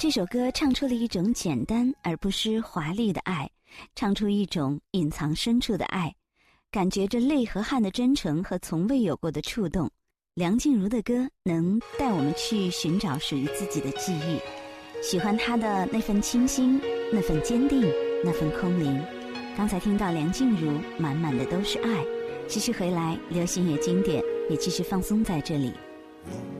这首歌唱出了一种简单而不失华丽的爱，唱出一种隐藏深处的爱，感觉着泪和汗的真诚和从未有过的触动。梁静茹的歌能带我们去寻找属于自己的际遇，喜欢她的那份清新，那份坚定，那份空灵。刚才听到梁静茹满满的都是爱，继续回来，流行也经典，也继续放松在这里。